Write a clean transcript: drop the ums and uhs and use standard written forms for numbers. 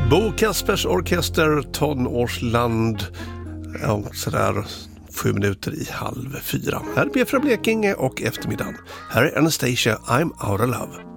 Bo Kaspers Orkester, Tonårsland. Ja, sådär 3:07. Här är B från Blekinge och eftermiddagen. Här är Anastasia, I'm Out of Love.